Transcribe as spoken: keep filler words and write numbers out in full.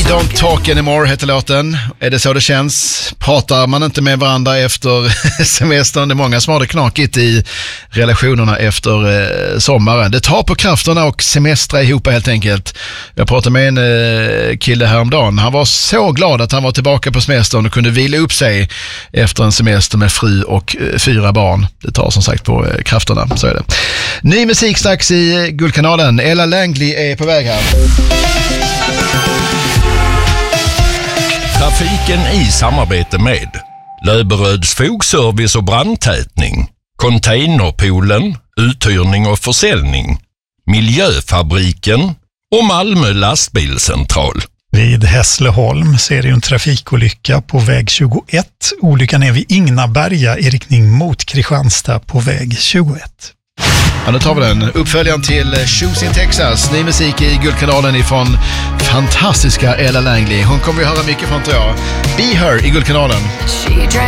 Don't talk anymore heter låten. Är det så det känns? Pratar man inte med varandra efter semestern? Det är många som har det knakigt i relationerna efter eh, sommaren. Det tar på krafterna och semestra ihop helt enkelt. Jag pratade med en eh, kille häromdagen. Han var så glad att han var tillbaka på semestern och kunde vila upp sig efter en semester med fru och eh, fyra barn. Det tar som sagt på eh, krafterna, så är det. Ny musik strax i eh, Guldkanalen. Ella Langley är på väg här. Trafiken i samarbete med Löberöds fogservice och brandtätning, Containerpoolen, uthyrning och försäljning, Miljöfabriken och Malmö lastbilscentral. Vid Hässleholm ser det en trafikolycka på väg tjugoett. Olyckan är vid Ingnaberga i riktning mot Kristianstad på väg tjugoett. Ja, nu tar vi den. Uppföljaren till Shoes in Texas. Ny musik i Guldkanalen ifrån fantastiska Ella Langley. Hon kommer vi höra mycket från, tror jag. Be Her i Guldkanalen.